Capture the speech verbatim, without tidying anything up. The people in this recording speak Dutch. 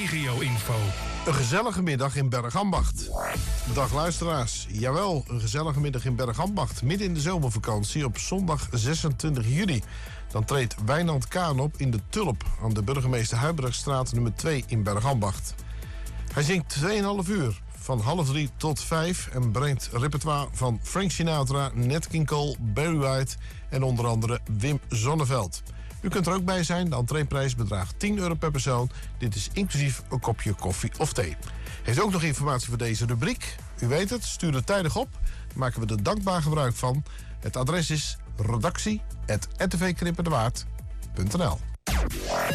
regio-info. Een gezellige middag in Bergambacht. Dag luisteraars. Jawel, een gezellige middag in Bergambacht. Midden in de zomervakantie op zondag zesentwintig juli. Dan treedt Wijnand Kaan op in de Tulp aan de Burgemeester Huibergstraat nummer twee in Bergambacht. Hij zingt twee komma vijf uur, van half drie tot vijf, en brengt repertoire van Frank Sinatra, Nat King Cole, Barry White en onder andere Wim Sonneveld. U kunt er ook bij zijn. De entreeprijs bedraagt tien euro per persoon. Dit is inclusief een kopje koffie of thee. Heeft u ook nog informatie voor deze rubriek? U weet het, stuur het tijdig op. Daar maken we er dankbaar gebruik van. Het adres is redactie apenstaartje r t v knippendewaard punt n l.